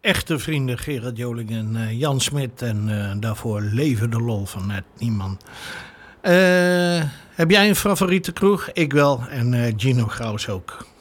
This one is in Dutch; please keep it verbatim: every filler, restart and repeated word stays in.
echte vrienden Gerard Joling en uh, Jan Smit. En uh, daarvoor Leven de Lol van Ned Nieman. Uh, heb jij een favoriete kroeg? Ik wel. En uh, Gino Graus ook.